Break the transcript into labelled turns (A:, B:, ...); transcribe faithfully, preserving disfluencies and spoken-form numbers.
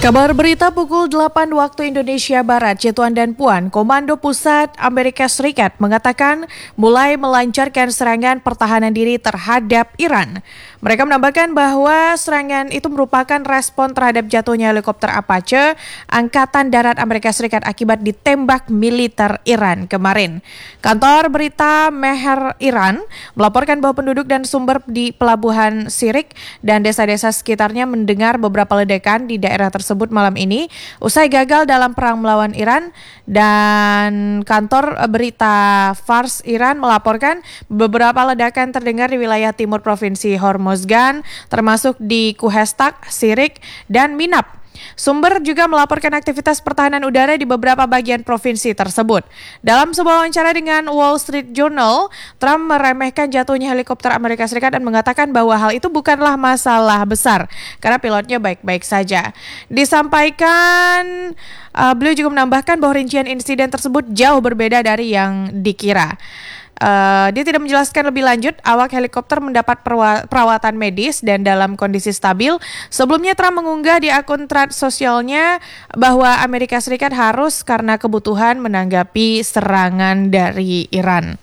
A: Kabar berita pukul delapan waktu Indonesia Barat, Cituan dan Puan, Komando Pusat Amerika Serikat mengatakan mulai melancarkan serangan pertahanan diri terhadap Iran. Mereka menambahkan bahwa serangan itu merupakan respon terhadap jatuhnya helikopter Apache Angkatan Darat Amerika Serikat akibat ditembak militer Iran kemarin. Kantor berita Mehr Iran melaporkan bahwa penduduk dan sumber di pelabuhan Sirik dan desa-desa sekitarnya mendengar beberapa ledakan di daerah tersebut malam ini usai gagal dalam perang melawan Iran. Dan kantor berita Fars Iran melaporkan beberapa ledakan terdengar di wilayah timur provinsi Hormozgan termasuk di Kuhestak, Sirik, dan Minab. Sumber juga melaporkan aktivitas pertahanan udara di beberapa bagian provinsi tersebut. Dalam sebuah wawancara dengan Wall Street Journal, Trump meremehkan jatuhnya helikopter Amerika Serikat dan mengatakan bahwa hal itu bukanlah masalah besar karena pilotnya baik-baik saja. Disampaikan, uh, beliau juga menambahkan bahwa rincian insiden tersebut jauh berbeda dari yang dikira. Uh, dia tidak menjelaskan lebih lanjut. Awak helikopter mendapat perwa- perawatan medis dan dalam kondisi stabil. Sebelumnya Trump mengunggah di akun thread sosialnya bahwa Amerika Serikat harus karena kebutuhan menanggapi serangan dari Iran.